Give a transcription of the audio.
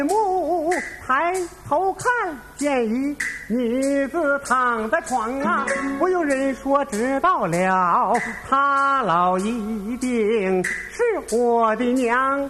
母抬头看，见一女子躺在床啊，我有人说知道了，她老一定是我的娘。